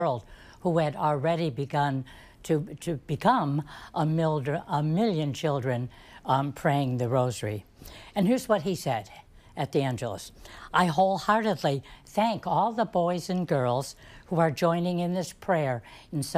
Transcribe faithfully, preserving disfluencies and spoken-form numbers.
world who had already begun to, to become a, mil a million children um, praying the rosary. And here's what he said at the Angelus. I wholeheartedly thank all the boys and girls who are joining in this prayer in so